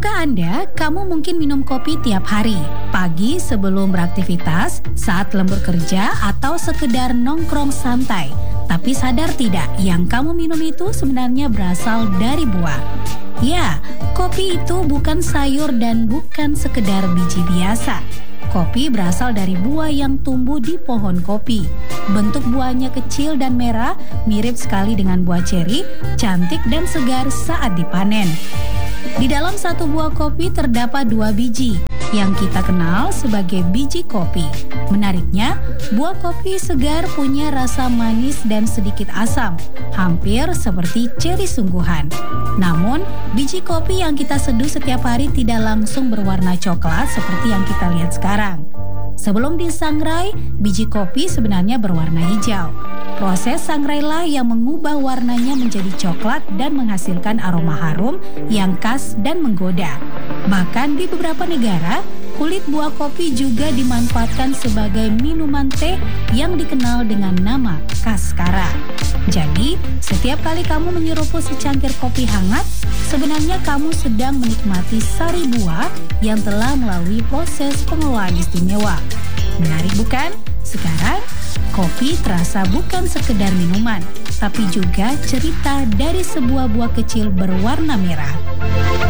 Tahukah Anda, kamu mungkin minum kopi tiap hari, pagi sebelum beraktivitas, saat lembur kerja, atau sekedar nongkrong santai. Tapi sadar tidak, yang kamu minum itu sebenarnya berasal dari buah. Ya, kopi itu bukan sayur dan bukan sekedar biji biasa. Kopi berasal dari buah yang tumbuh di pohon kopi. Bentuk buahnya kecil dan merah, mirip sekali dengan buah ceri, cantik dan segar saat dipanen. Di dalam satu buah kopi terdapat 2 biji yang kita kenal sebagai biji kopi. Menariknya, buah kopi segar punya rasa manis dan sedikit asam, hampir seperti ceri sungguhan. Namun, biji kopi yang kita seduh setiap hari tidak langsung berwarna coklat seperti yang kita lihat sekarang. Sebelum disangrai, biji kopi sebenarnya berwarna hijau. Proses sangrailah yang mengubah warnanya menjadi coklat dan menghasilkan aroma harum yang khas dan menggoda. Bahkan di beberapa negara, kulit buah kopi juga dimanfaatkan sebagai minuman teh yang dikenal dengan nama kaskara. Jadi, setiap kali kamu menyeruput secangkir kopi hangat, sebenarnya kamu sedang menikmati sari buah yang telah melalui proses pengolahan istimewa. Menarik bukan? Sekarang, kopi terasa bukan sekedar minuman, tapi juga cerita dari sebuah buah kecil berwarna merah.